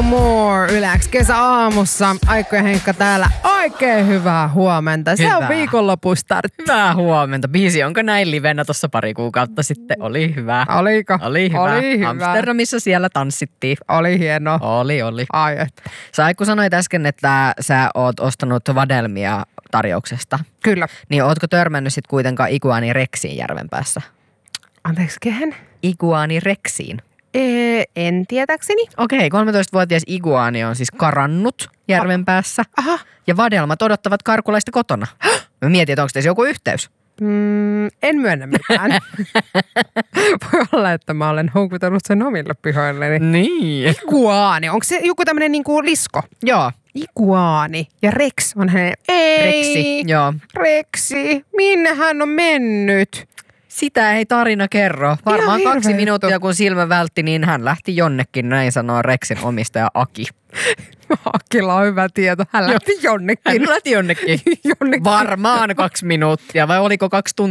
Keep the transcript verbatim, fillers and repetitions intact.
More Yleäks kesäaamussa. Aikko ja Henkka täällä. Oikein hyvää huomenta. Se Hyvää. on viikonlopustart. Hyvää huomenta. Biisi onko näin livenä tuossa pari kuukautta sitten? Oli hyvä. Oliko? Oli hyvä. Oli hyvä. Amsterdamissa siellä tanssittiin. Oli hieno. Oli, oli. Ai et. Sä Aikku sanoit äsken, että sä oot ostanut vadelmia tarjouksesta. Kyllä. Niin ootko törmännyt sit kuitenkaan Iguani Rexiin Järvenpäässä? Anteeksi, kehen? Iguani Rexiin. Ee, en tietääkseni. Okei, kolmetoistavuotias iguani on siis karannut Järvenpäässä. Aha. Ja vadelmat odottavat karkulaista kotona. Mä mietin, että onko tässä joku yhteys. Mm, en myönnä mitään. Voi olla, että mä olen houkutellut sen omille pihoilleni. Niin. Iguani. Onko se joku tämmönen niinku lisko? Joo. Iguani. Ja Rex on hänen... Ei. Reksi, joo. Reksi. Minne hän on mennyt? Sitä ei tarina kerro. Varmaan Ihan kaksi hirveä minuuttia juttu. kun silmä vältti, niin hän lähti jonnekin, näin sanoo Rexin omistaja Aki. Akilla on hyvä tieto. Hän lähti jonnekin. Hän lähti jonnekin. jonnekin. Varmaan kaksi minuuttia, vai oliko kaksi tuntia?